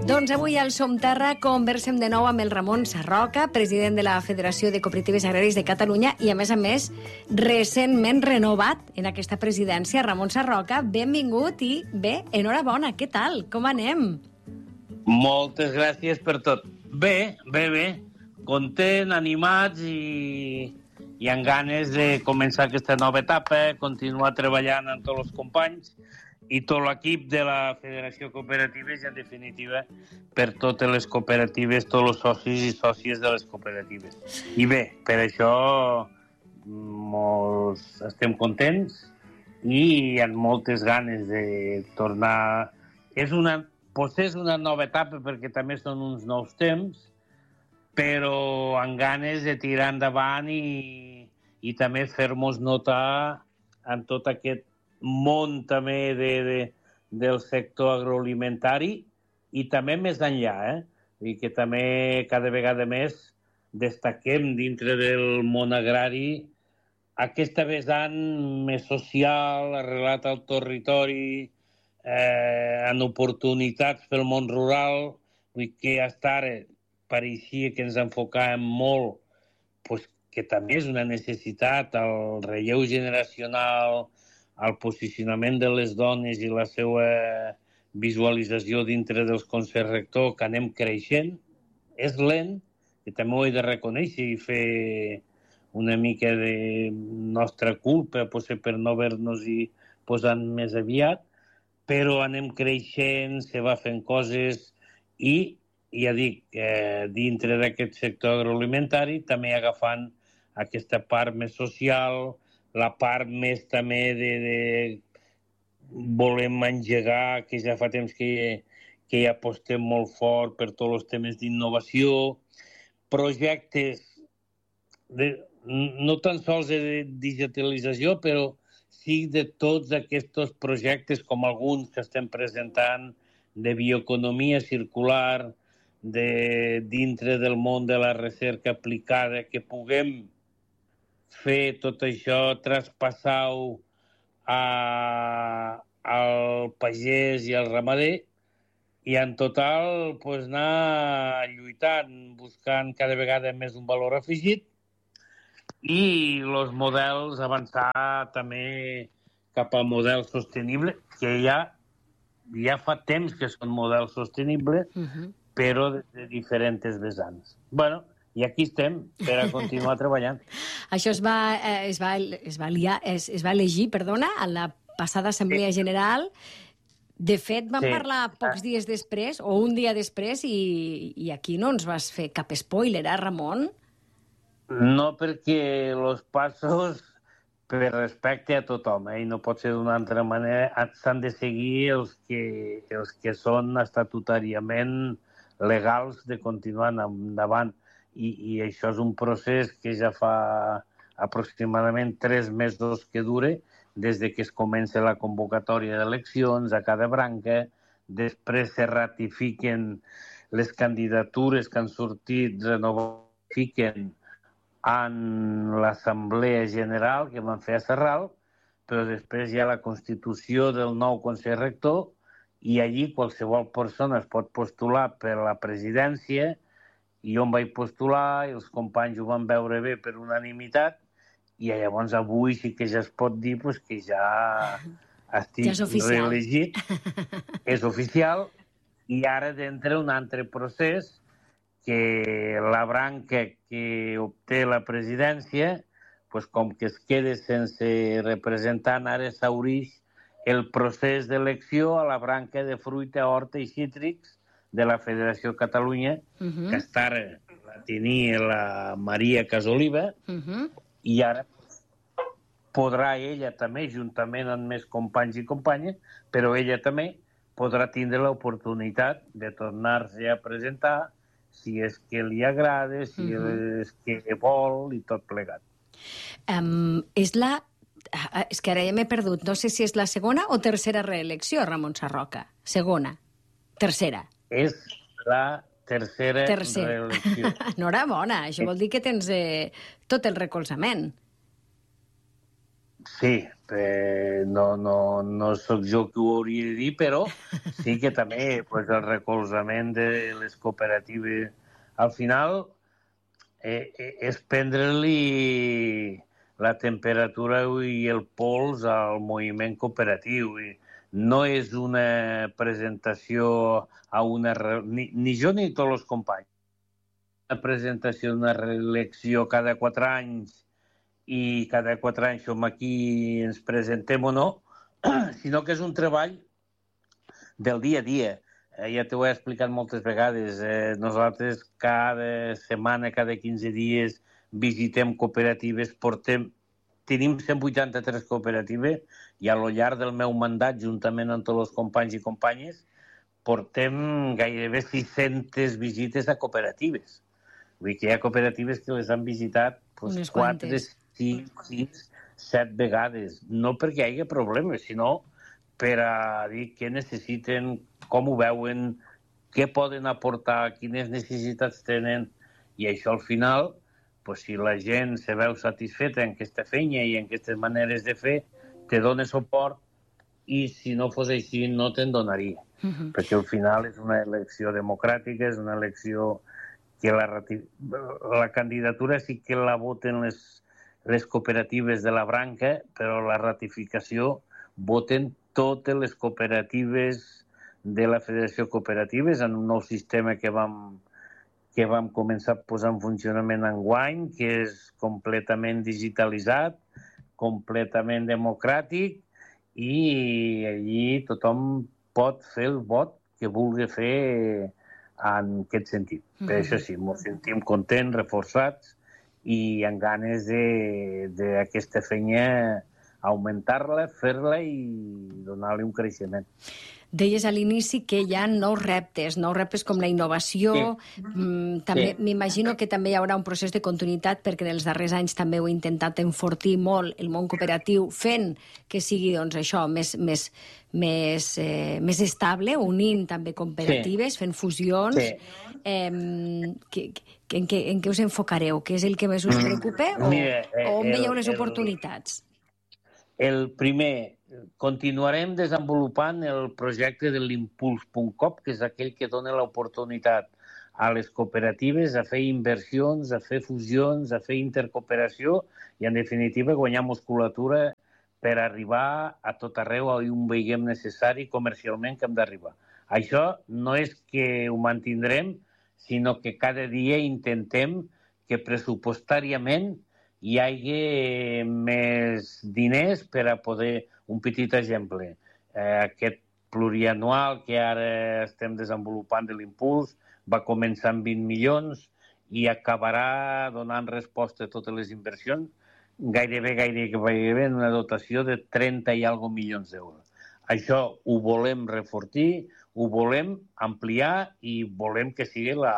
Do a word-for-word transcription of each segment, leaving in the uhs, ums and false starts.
Doncs avui al Som Terra conversem de nou amb el Ramon Sarroca, president de la Federació de Cooperatives Agràries de Catalunya i, a més a més, recentment renovat en aquesta presidència. Ramon Sarroca, benvingut i bé, enhorabona. Què tal? Com anem? Moltes gràcies per tot. Bé, bé, bé. Content, animats i, i amb ganes de començar aquesta nova etapa, continuar treballant amb tots els companys i tot l'equip de la Federació de Cooperatives i, en definitiva, per totes les cooperatives, tots els socis i sòcies de les cooperatives. I bé, per això molts estem contents i hi ha moltes ganes de tornar. És una, potser és una nova etapa perquè també són uns nous temps, però amb ganes de tirar endavant i, i també fer-nos notar en tot aquest món també de, de, del sector agroalimentari i també més enllà, eh? I que també cada vegada més destaquem dintre del món agrari aquesta vessant més social, arrelat al territori, eh, en oportunitats pel món rural, vull que fins ara pareixia que ens enfocàvem molt, pues, que també és una necessitat, el relleu generacional, el posicionament de les dones i la seva visualització dintre dels consells rector, que anem creixent. És lent, que també ho he de reconèixer i fer una mica de nostra culpa, potser per no haver-nos-hi posant més aviat, però anem creixent, se va fent coses i, ja dic, eh, dintre d'aquest sector agroalimentari també agafant aquesta part més social, la part més també de, de volem engegar, que ja fa temps que, que ja apostem molt fort per tots els temes d'innovació, projectes de, no tan sols de digitalització, però sí de tots aquests projectes, com alguns que estem presentant, de bioeconomia circular, de, dintre del món de la recerca aplicada, que puguem fer tot això, traspassar-ho al pagès i al ramader i en total pues, anar lluitant, buscant cada vegada més un valor afegit i els models avançar també cap al model sostenible, que ja, ja fa temps que són models sostenibles, uh-huh. però de, de diferents vessants. Bueno, i aquí estem per a continuar treballant. Això es va, eh, es va, es va, liar, es, es va elegir, perdona, a la passada Assemblea sí. General. De fet, vam sí. parlar pocs dies després, o un dia després, i, i aquí no ens vas fer cap spoiler, eh, Ramon? No, perquè els passos, per respecte a tothom, eh, i no pot ser d'una altra manera, s'han de seguir els que, els que són estatutàriament legals de continuar endavant. I, i això és un procés que ja fa aproximadament tres mesos que dure, des de que es comença la convocatòria d'eleccions a cada branca, després se ratifiquen les candidatures que han sortit, renovifiquen en l'Assemblea General que van fer a Sarral, però després hi ha la constitució del nou Consell Rector i allí qualsevol persona es pot postular per la presidència. I jo em vaig postular i els companys ho van veure bé per unanimitat i llavors avui sí que ja es pot dir pues, que ja estic ja és reelegit. És oficial i ara d'entre un altre procés que la branca que obté la presidència, pues, com que es queda sense representant, ara s'haureix el procés d'elecció a la branca de fruita, horta i cítrics de la Federació de Catalunya, uh-huh. que fins ara la tenia la Maria Casoliva, uh-huh. i ara podrà ella també, juntament amb més companys i companyes, però ella també podrà tindre l'oportunitat de tornar-se a presentar si és que li agrada, si uh-huh. és que vol i tot plegat. Um, és la... És que ara ja m'he perdut. No sé si és la segona o tercera reelecció, Ramon Sarroca. Segona. Tercera. És la tercera, tercera. reelecció. Enhorabona, això vol dir que tens eh, tot el recolzament. Sí, eh, no, no, no sóc jo qui ho hauria de dir, però sí que també pues, el recolzament de les cooperatives al final eh, eh, és prendre-li la temperatura i el pols al moviment cooperatiu. I no és una presentació a una... Ni, ni jo ni tots els companys. Una presentació d'una reelecció cada quatre anys i cada quatre anys som aquí, ens presentem o no, sinó que és un treball del dia a dia. Eh, ja t'ho he explicat moltes vegades. Eh, nosaltres cada setmana, cada quinze dies, visitem cooperatives, portem, tenim cent vuitanta-tres cooperatives i a lo llarg del meu mandat, juntament amb tots els companys i companyes, portem gairebé sis-centes visites a cooperatives. Vull dir que hi ha cooperatives que les han visitat doncs, quatre, cinc, sis, set vegades. No perquè hi hagi problemes, sinó per a dir què necessiten, com ho veuen, què poden aportar, quines necessitats tenen. I això, al final, pues, si la gent se veu satisfeta en aquesta feina i en aquestes maneres de fer, te dona suport i, si no fos així, no te'n donaria. Uh-huh. Perquè, al final, és una elecció democràtica, és una elecció que la, la candidatura sí que la voten les, les cooperatives de la branca, però la ratificació voten totes les cooperatives de la Federació de Cooperatives en un nou sistema que vam, que vam començar a posar en funcionament enguany, que és completament digitalitzat, completament democràtic, i allí tothom pot fer el vot que vulgui fer en aquest sentit. Mm-hmm. Per això sí, ens sentim contents, reforçats i amb ganes d'aquesta feina augmentar-la, fer-la i donar-li un creixement. Deies a l'inici que hi ha nous reptes, nous reptes com la innovació. Sí. Mm, també sí. M'imagino que també hi haurà un procés de continuïtat perquè en els darrers anys també heu intentat enfortir molt el món cooperatiu, fent que sigui doncs, això més, més, més, eh, més estable, unint també cooperatives, sí. Fent fusions. Sí. Eh, que, que, en, què, en què us enfocareu? Què és el que més us preocupa? O, Mira, eh, o on veieu les oportunitats? El, el primer... Continuarem desenvolupant el projecte de l'impuls punt com, que és aquell que dona l'oportunitat a les cooperatives a fer inversions, a fer fusions, a fer intercooperació i, en definitiva, guanyar musculatura per arribar a tot arreu on veiem necessari comercialment que hem d'arribar. Això no és que ho mantindrem, sinó que cada dia intentem que pressupostàriament hi hagi més diners per a poder... Un petit exemple, eh, aquest plurianual que ara estem desenvolupant de l'impuls va començar amb vint milions i acabarà donant resposta a totes les inversions, gairebé, gairebé, gairebé en una dotació de trenta i alguna milions d'euros. Això ho volem reforçar, ho volem ampliar i volem que sigui la,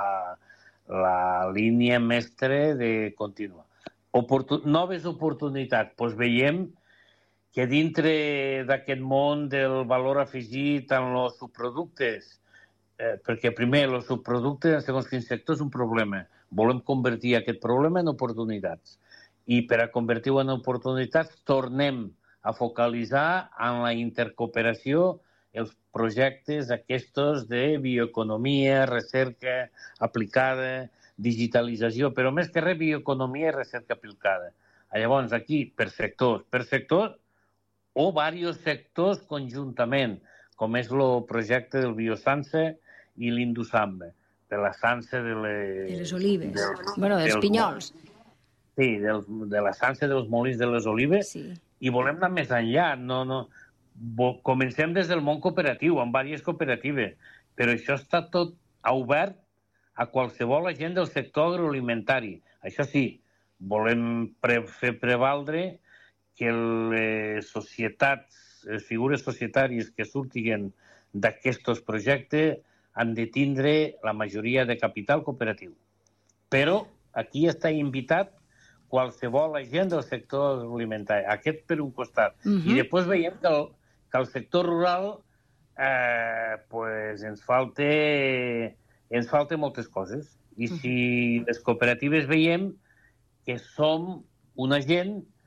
la línia mestra de continuar. Oportun- noves oportunitats, doncs veiem que dintre d'aquest món del valor afegit en els subproductes, eh, perquè primer els subproductes en segons quins sectors és un problema. Volem convertir aquest problema en oportunitats. I per a convertir-ho en oportunitats tornem a focalitzar en la intercooperació els projectes aquests de bioeconomia, recerca aplicada, digitalització, però més que res bioeconomia i recerca aplicada. Llavors, aquí, per sectors, per sectors, o diversos sectors conjuntament, com és el projecte del Biosanse i l'Indusambe, de la sanse de les... De les olives, del, bueno, dels, dels pinyols. Sí, del, de la sanse dels molins de les olives, sí. I volem anar més enllà. No, no. Comencem des del món cooperatiu, amb diverses cooperatives, però això està tot obert a qualsevol agent del sector agroalimentari. Això sí, volem pre fer prevaldre que les societats, les figures societàries que surtin d'aquests projectes han de tindre la majoria de capital cooperatiu. Però aquí està invitat qualsevol agent del sector alimentari. Aquest per un costat. Uh-huh. I després veiem que el, que el sector rural eh, pues ens falta, ens falta moltes coses. I uh-huh. Si les cooperatives veiem que som una gent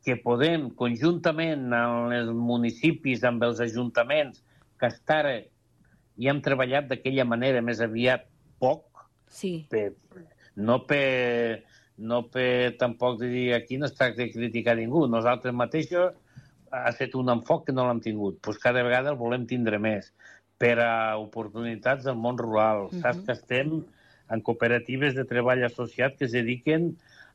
que podem, conjuntament amb els municipis, amb els ajuntaments, que fins ara hi hem treballat d'aquella manera més aviat poc, sí. per, no per... no per tampoc dir aquí no es tracta de criticar ningú. Nosaltres mateixos ha estat un enfoc que no l'hem tingut. Pues cada vegada el volem tindre més per a oportunitats del món rural. Uh-huh. Saps que estem en cooperatives de treball associat que es dediquen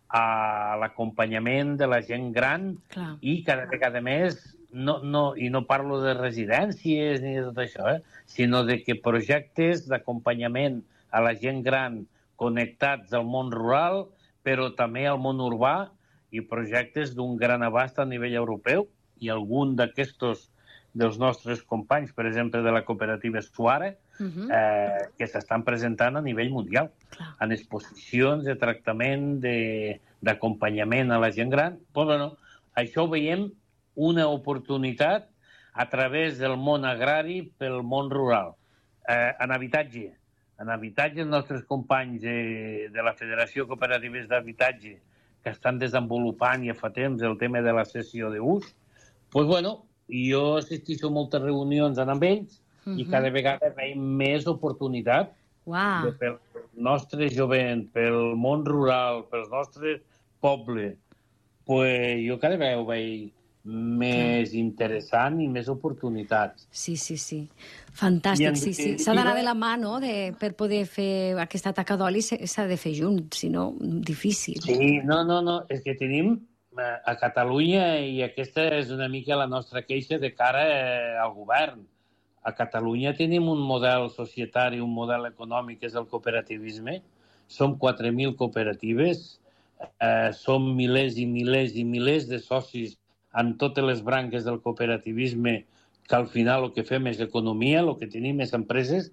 a l'acompanyament de la gent gran. Clar. I cada vegada més, no, no, i no parlo de residències ni de tot això, eh, sinó de que projectes d'acompanyament a la gent gran connectats al món rural, però també al món urbà, i projectes d'un gran abast a nivell europeu, i algun d'aquests dels nostres companys, per exemple, de la cooperativa Suara, uh-huh. eh, que s'estan presentant a nivell mundial, Clar. En exposicions de tractament, d'acompanyament a la gent gran. Però, bueno, això ho veiem una oportunitat a través del món agrari pel món rural. Eh, en habitatge, en habitatge, els nostres companys de, de la Federació Cooperatives d'Habitatge, que estan desenvolupant ja fa temps el tema de la cessió d'ús, doncs, bueno, jo assisteixo a moltes reunions amb ells uh-huh. i cada vegada veiem més oportunitat wow. de, pel nostre jovent, pel món rural, pels nostres pobles. Pues jo cada vegada ho veig més Clar. Interessant i més oportunitats. Sí, sí, sí. Fantàstic, sí, sí. S'ha d'anar de la mà, no?, de, per poder fer aquesta taca d'oli s'ha de fer junts, si no, difícil. Sí, no, no, no, és que tenim a Catalunya, i aquesta és una mica la nostra queixa de cara al govern. A Catalunya tenim un model societari, un model econòmic, que és el cooperativisme. Som quatre mil cooperatives, eh, som milers i milers i milers de socis en totes les branques del cooperativisme, que al final el que fem és economia, el que tenim és empreses,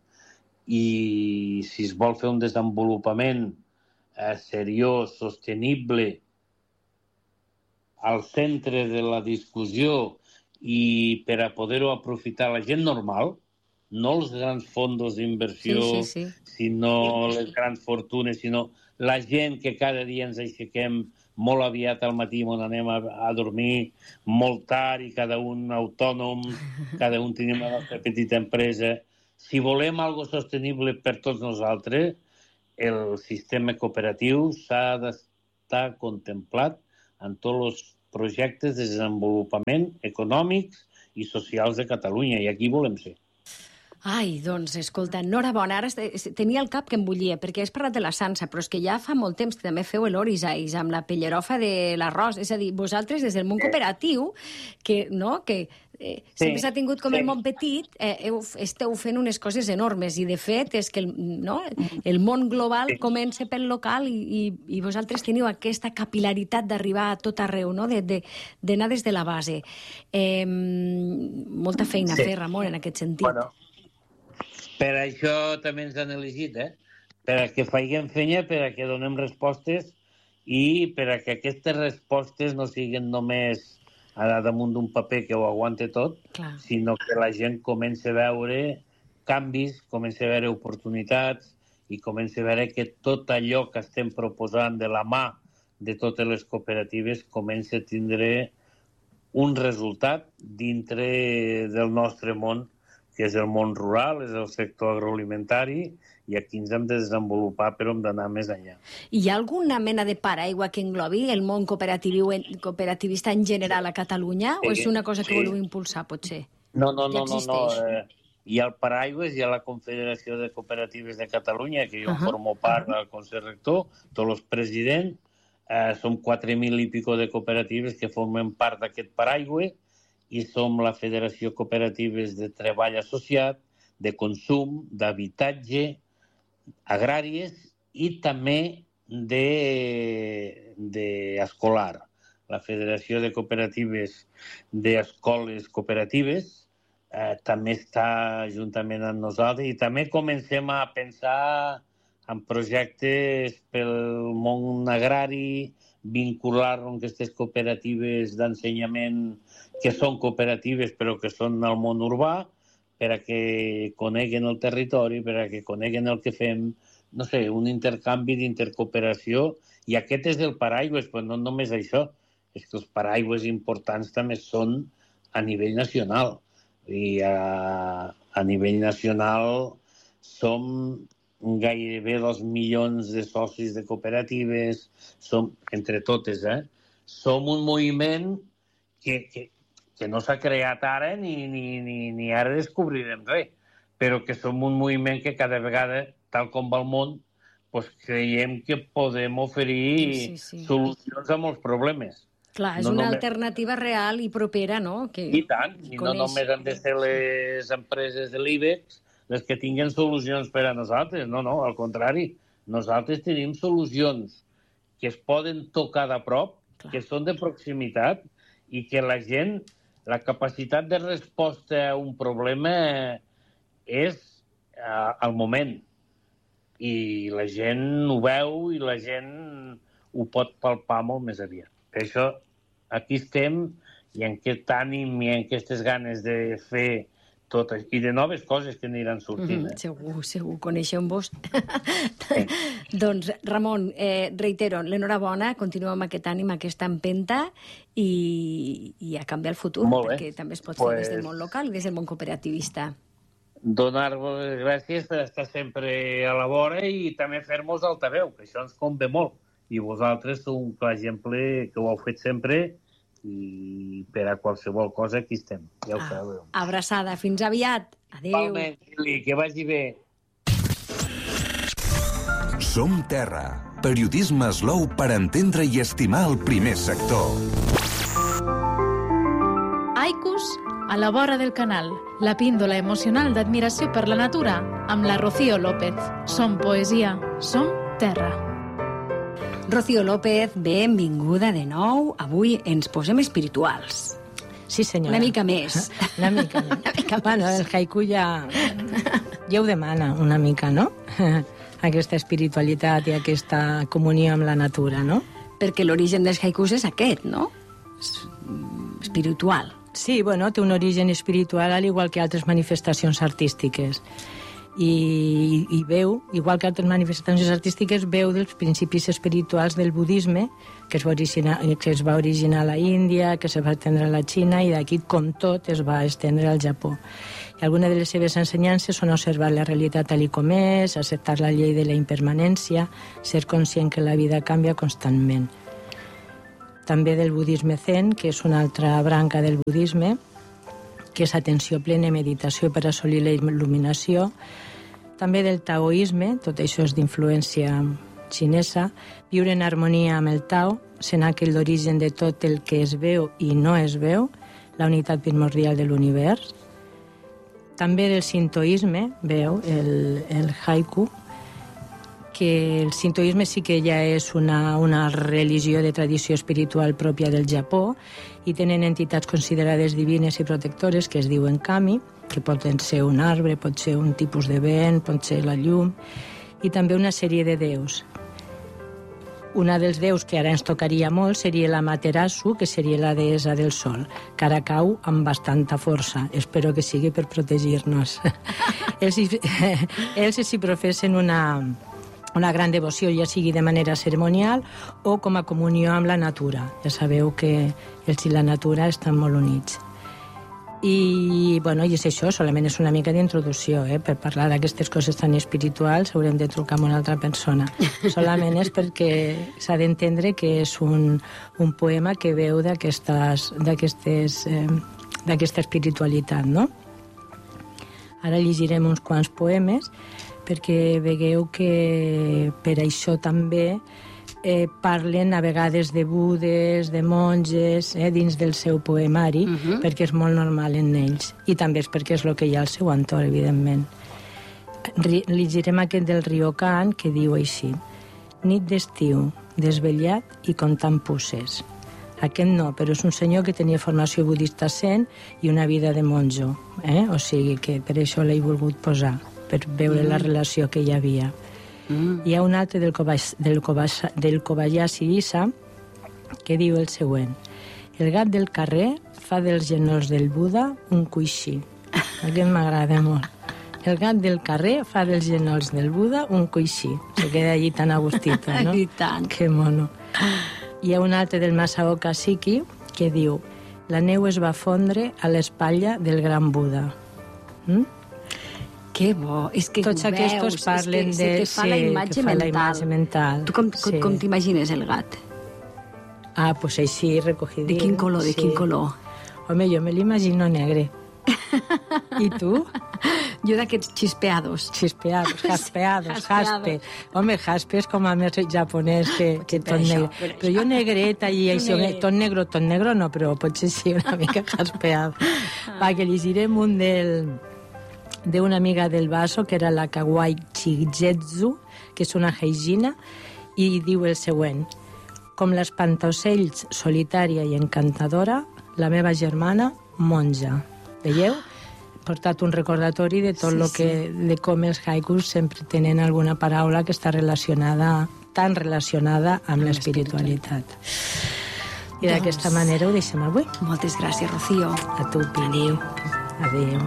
i si es vol fer un desenvolupament eh, seriós, sostenible, al centre de la discussió i per a poder-ho aprofitar la gent normal, no els grans fons d'inversió, sí, sí, sí. sinó les grans fortunes, sinó la gent que cada dia ens aixequem molt aviat al matí on anem a, a dormir molt tard i cada un autònom, cada un tenim la nostra petita empresa. Si volem algo sostenible per tots nosaltres, el sistema cooperatiu s'ha d'estar contemplat en tots els projectes de desenvolupament econòmics i socials de Catalunya, i aquí volem ser. Ai, doncs, escolta, enhorabona. Ara tenia el cap que em bullia, perquè has parlat de la Sansa, però és que ja fa molt temps que també feu l'Orisais amb la pellerofa de l'arròs. És a dir, vosaltres, des del món cooperatiu, que, no, que eh, sí, sempre s'ha tingut com sí. el món petit, eh, heu, esteu fent unes coses enormes, i de fet és que el, no, el món global sí. comença pel local, i, i, i vosaltres teniu aquesta capilaritat d'arribar a tot arreu, no? de, de, d'anar des de la base. Eh, molta feina sí. a fer, Ramon, en aquest sentit. Bueno. Per això també ens han elegit, eh? Per a que faiguem feina, per a que donem respostes i per a que aquestes respostes no siguin només a damunt d'un paper que ho aguante tot, Clar. sinó que la gent comença a veure canvis, comença a veure oportunitats i comença a veure que tot allò que estem proposant de la mà de totes les cooperatives comença a tindre un resultat dintre del nostre món, que és el món rural, és el sector agroalimentari, i aquí ens hem de desenvolupar, però hem d'anar més enllà. Hi ha alguna mena de paraigua que englobi el món cooperativista en general a Catalunya, o és una cosa que sí. voleu impulsar, potser? No, no, no, no, no. Eh, hi ha el paraigua, hi ha la Confederació de Cooperatives de Catalunya, que jo uh -huh. formo part del Consell Rector, tots els presidents, eh, som quatre mil i pico de cooperatives que formen part d'aquest paraigua, i som la Federació Cooperatives de Treball Associat, de Consum, d'Habitatge, Agràries i també d'escolar. De, la Federació de Cooperatives d'Escoles Cooperatives eh, també està juntament amb nosaltres, i també comencem a pensar en projectes pel món agrari, vincular aquestes cooperatives d'ensenyament que són cooperatives però que són al món urbà, per a que coneguen el territori, per a que coneguen el que fem, no sé, un intercanvi d'intercooperació, i aquest és el paraigua, però no només això. és que els paraigües importants també són a nivell nacional. I a, a nivell nacional som gairebé dos milions de socis de cooperatives, som, entre totes, eh? Som un moviment que, que, que no s'ha creat ara ni, ni, ni, ni ara descobrirem res, però que som un moviment que cada vegada, tal com va el món, pues creiem que podem oferir sí, sí. solucions a molts problemes. Clar, és no una només... alternativa real i propera, no? Que I tant, i no només han de ser les empreses de l'I B E X les que tinguen solucions per a nosaltres, no, no, al contrari. Nosaltres tenim solucions que es poden tocar de prop, Clar. Que són de proximitat, i que la gent, la capacitat de resposta a un problema és uh, al moment. I la gent ho veu i la gent ho pot palpar molt més aviat. Per això aquí estem i en aquest ànim i en aquestes ganes de fer tot això, i de noves coses que aniran sortint. Eh? Mm, segur, segur, coneixem-vos. Sí. Doncs, Ramon, eh, reitero, l'enhorabona, continuem amb aquest ànim, aquesta empenta i, i a canviar el futur, perquè també es pot pues... fer des del món local i des del món cooperativista. Donar-vos les gràcies per estar sempre a la vora i també fer-nos altaveu, que això ens convé molt. I vosaltres sou un clar exemple que ho heu fet sempre i per a qualsevol cosa aquí estem. Ja ho sabeu. Ah, abraçada. Fins aviat. Adéu. Palment, Lili, que vagi bé. Som Terra. Periodisme slow per entendre i estimar el primer sector. Haikus a la vora del canal. La píndola emocional d'admiració per la natura amb la Rocío López. Som poesia. Som Terra. Rocío López, benvinguda de nou. Avui ens posem espirituals. Sí, senyora. Una mica més. Una mica més. Una mica bueno, més. El haiku ja, ja ho demana una mica, no? Aquesta espiritualitat i aquesta comunió amb la natura, no? Perquè l'origen dels haikus és aquest, no? Espiritual. Sí, bueno, té un origen espiritual al igual que altres manifestacions artístiques. I, i veu, igual que altres manifestacions artístiques, veu dels principis espirituals del budisme, que es va originar, que es va originar a la Índia, que se va estendre a la Xina, i d'aquí, com tot, es va estendre al Japó. I algunes de les seves ensenyances són observar la realitat tal com és, acceptar la llei de la impermanència, ser conscient que la vida canvia constantment. També del budisme zen, que és una altra branca del budisme, que és atenció plena i meditació per assolir la il·luminació. També del taoisme, tot això és d'influència xinesa, viure en harmonia amb el Tao, sent aquell l'origen de tot el que es veu i no es veu, la unitat primordial de l'univers. També del sintoisme, veu, el, el haiku, que el sintoisme sí que ja és una, una religió de tradició espiritual pròpia del Japó i tenen entitats considerades divines i protectores que es diuen kami, que poden ser un arbre, pot ser un tipus de vent, pot ser la llum, i també una sèrie de déus. Una dels déus que ara ens tocaria molt seria la Materasu, que seria la deessa del sol, que ara cau amb bastanta força. Espero que sigui per protegir-nos. ells, ells s'hi professen una... una gran devoció, ja sigui de manera cerimonial o com a comunió amb la natura. Ja sabeu que ells i la natura estan molt units. I, bueno, i és això, solament és una mica d'introducció, eh? Per parlar d'aquestes coses tan espirituals haurem de trucar amb una altra persona. Solament és perquè s'ha d'entendre que és un, un poema que veu d'aquestes, d'aquestes, eh, d'aquesta espiritualitat, no? Ara llegirem uns quants poemes perquè vegueu que per això també eh, parlen a vegades de budes, de monges, eh, dins del seu poemari, uh-huh. perquè és molt normal en ells. I també és perquè és el que hi ha al seu entorn, evidentment. Llegirem aquest del Ryokan, que diu així: nit d'estiu, desvetllat i comptant pusses. Aquest no, però és un senyor que tenia formació budista zen i una vida de monjo. Eh? O sigui que per això l'he volgut posar, per veure mm. la relació que hi havia. Mm. Hi ha un altre del, Kobayashi, del, Kobayashi, del Kobayashi Isa que diu el següent: el gat del carrer fa dels genolls del Buda un cuixí. Aquest m'agrada molt. El gat del carrer fa dels genolls del Buda un cuixí. Se queda allí tan agustito, no? I tant. Que mono. Hi ha un altre del Masao Caciqui que diu: la neu es va fondre a l'espatlla del gran Buda. Mm? Que bo, és que Tots ho aquests veus, parlen és de... que se te fa la sí, imatge que fa mental. la imatge mental. Tu com, sí. com t'imagines el gat? Ah, pues així, recogidín. De quin color, de sí. quin color? Home, jo me l'imagino negre. I tu? Jo d'aquests xispeados. Chispeados, jaspeados, Jaspeados. jaspe. Home, jaspe és com a més japonès que, que per tot això, negre. per Però jo negreta i això, negre. tot negro, tot negro no, però potser sí una mica jaspeado. Va, que li direm un del d'una amiga del Vaso, que era la Kawaii Chigetsu, que és una heijina, i diu el següent: com l'espantaocells solitària i encantadora, la meva germana monja. Veieu? He portat un recordatori de tot Sí, lo sí. que, de com els haikus sempre tenen alguna paraula que està relacionada, tan relacionada amb l'espiritualitat. I d'aquesta Doncs- manera ho deixem avui. Moltes gràcies, Rocío. A tu, Pili. Adéu.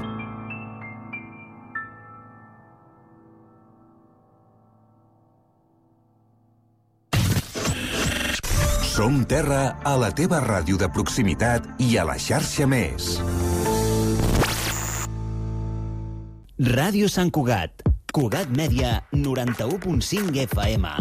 Som Terra a la teva ràdio de proximitat i a la xarxa Més. Ràdio Sant Cugat. Cugat Mèdia, noranta-u punt cinc F M.